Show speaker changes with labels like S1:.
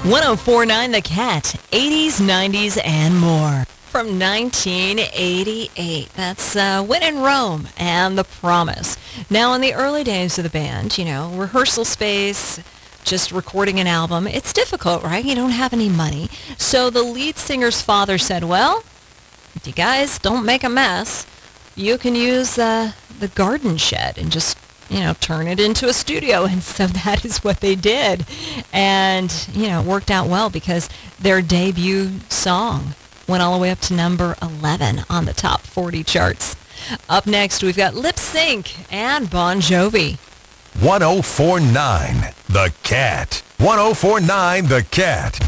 S1: 1049 The Cat, 80s, 90s, and more. From 1988. That's When in Rome and The Promise. Now, in the early days of the band, rehearsal space, just recording an album, it's difficult, right? You don't have any money. So the lead singer's father said, well, if you guys don't make a mess, you can use the garden shed and just turn it into a studio. And so that is what they did. And, it worked out well because their debut song went all the way up to number 11 on the top 40 charts. Up next, we've got Lip Sync and Bon Jovi.
S2: 1049 The Cat. 1049 The Cat.